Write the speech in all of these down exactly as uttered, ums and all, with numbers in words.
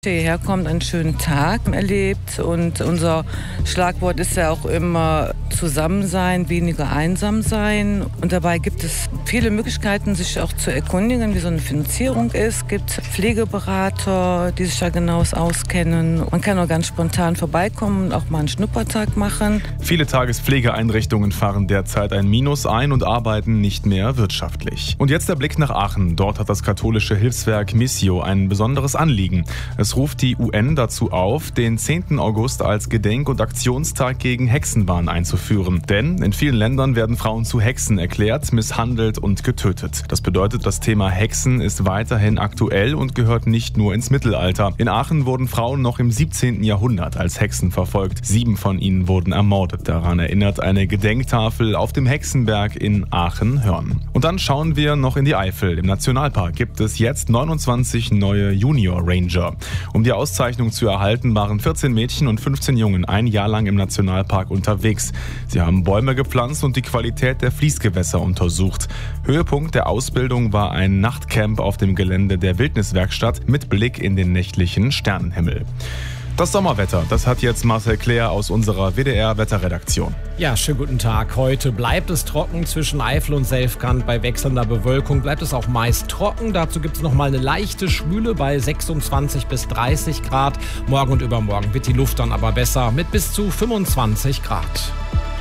hierher kommt, einen schönen Tag erlebt, und unser Schlagwort ist ja auch immer zusammen sein, weniger einsam sein, und dabei gibt es viele Möglichkeiten, sich auch zu erkundigen, wie so eine Finanzierung ist. Es gibt Pflegeberater, die sich da genau auskennen. Man kann auch ganz spontan vorbeikommen und auch mal einen Schnuppertag machen. Viele Tagespflegeeinrichtungen fahren derzeit ein Minus ein und arbeiten nicht mehr wirtschaftlich. Und jetzt der Blick nach Aachen. Dort hat das katholische Hilfswerk Missio ein besonderes Anliegen. Es ruft die U N dazu auf, den zehnten August als Gedenk- und Aktionstag gegen Hexenwahn einzuführen. Denn in vielen Ländern werden Frauen zu Hexen erklärt, misshandelt und getötet. Das bedeutet, das Thema Hexen ist weiterhin aktuell und gehört nicht nur ins Mittelalter. In Aachen wurden Frauen noch im siebzehnten Jahrhundert als Hexen verfolgt. Sieben von ihnen wurden ermordet. Daran erinnert eine Gedenktafel auf dem Hexenberg in Aachen-Hörn. Und dann schauen wir noch in die Eifel. Im Nationalpark gibt es jetzt neunundzwanzig neue Junior Ranger. Um die Auszeichnung zu erhalten, waren vierzehn Mädchen und fünfzehn Jungen ein Jahr lang im Nationalpark unterwegs. Sie haben Bäume gepflanzt und die Qualität der Fließgewässer untersucht. Höhepunkt der Ausbildung war ein Nachtcamp auf dem Gelände der Wildniswerkstatt mit Blick in den nächtlichen Sternenhimmel. Das Sommerwetter, das hat jetzt Marcel Claire aus unserer W D R-Wetterredaktion. Ja, schönen guten Tag. Heute bleibt es trocken zwischen Eifel und Selfkant. Bei wechselnder Bewölkung bleibt es auch meist trocken. Dazu gibt es nochmal eine leichte Schwüle bei sechsundzwanzig bis dreißig Grad. Morgen und übermorgen wird die Luft dann aber besser mit bis zu fünfundzwanzig Grad.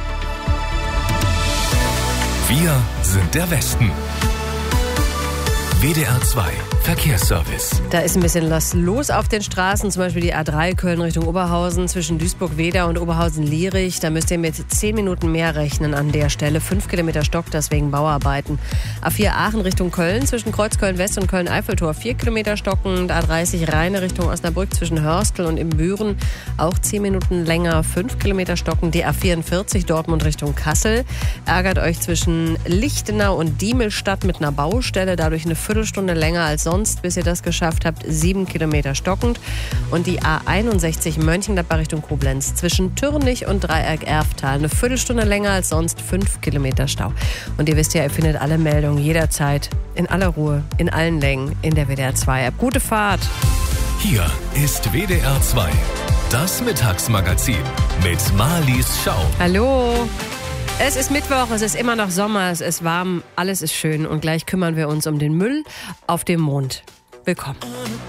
Wir sind der Westen. W D R zwei Verkehrsservice. Da ist ein bisschen was los auf den Straßen, zum Beispiel die A drei Köln Richtung Oberhausen zwischen Duisburg-Wedau und Oberhausen-Lierich. Da müsst ihr mit zehn Minuten mehr rechnen an der Stelle. fünf Kilometer Stock, deswegen Bauarbeiten. A vier Aachen Richtung Köln zwischen Kreuzköln-West und Köln-Eiffeltor vier Kilometer stocken. A dreißig Rheine Richtung Osnabrück zwischen Hörstel und Imbüren auch zehn Minuten länger, fünf Kilometer stocken. Die A vierundvierzig Dortmund Richtung Kassel ärgert euch zwischen Lichtenau und Diemelstadt mit einer Baustelle, dadurch eine Viertelstunde länger als sonst, bis ihr das geschafft habt, sieben Kilometer stockend. Und die A einundsechzig Mönchengladbach Richtung Koblenz zwischen Türnich und Dreieck-Erftal eine Viertelstunde länger als sonst, fünf Kilometer Stau. Und ihr wisst ja, ihr findet alle Meldungen jederzeit, in aller Ruhe, in allen Längen in der W D R zwei App. Gute Fahrt! Hier ist W D R zwei, das Mittagsmagazin mit Marlies Schau. Hallo! Es ist Mittwoch, es ist immer noch Sommer, es ist warm, alles ist schön und gleich kümmern wir uns um den Müll auf dem Mond. Willkommen.